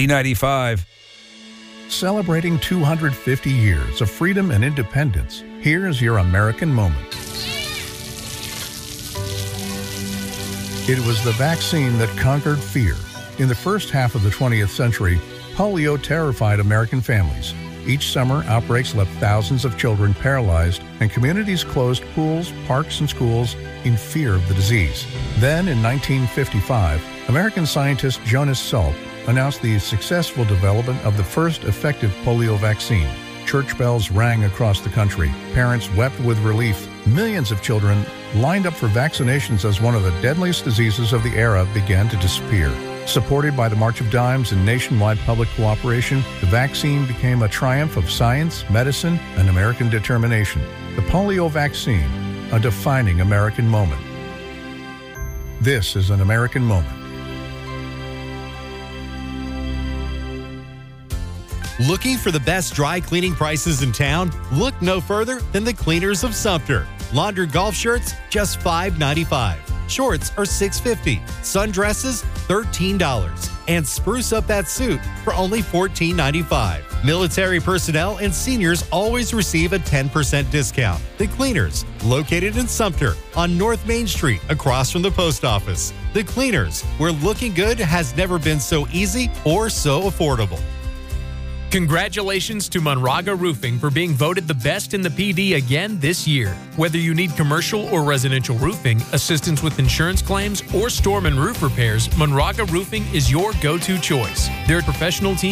Z95. Celebrating 250 years of freedom and independence, here's your American moment. It was the vaccine that conquered fear. In the first half of the 20th century, polio terrified American families. Each summer, outbreaks left thousands of children paralyzed, and communities closed pools, parks, and schools in fear of the disease. Then, in 1955, American scientist Jonas Salk announced the successful development of the first effective polio vaccine. Church bells rang across the country. Parents wept with relief. Millions of children lined up for vaccinations as one of the deadliest diseases of the era began to disappear. Supported by the March of Dimes and nationwide public cooperation, the vaccine became a triumph of science, medicine, and American determination. The polio vaccine, a defining American moment. This is an American moment. Looking for the best dry cleaning prices in town? Look no further than the Cleaners of Sumter. Laundered golf shirts, just $5.95. Shorts are $6.50. Sundresses, $13. And spruce up that suit for only $14.95. Military personnel and seniors always receive a 10% discount. The Cleaners, located in Sumter on North Main Street across from the post office. The Cleaners, where looking good has never been so easy or so affordable. Congratulations to Monraga Roofing for being voted the best in the PD again this year. Whether you need commercial or residential roofing, assistance with insurance claims, or storm and roof repairs, Monraga Roofing is your go-to choice. Their professional team